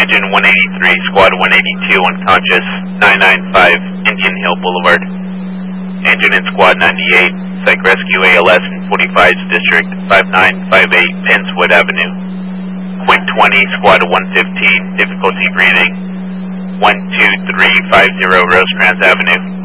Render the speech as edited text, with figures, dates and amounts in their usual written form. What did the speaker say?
Engine 183, Squad 182 unconscious, 995 Indian Hill Boulevard. Engine in Squad 98, Psych Rescue ALS in 45's District, 5958 Pennswood Avenue. Quint 20, Squad 115, difficulty breathing, 12350 Rosecrans Avenue.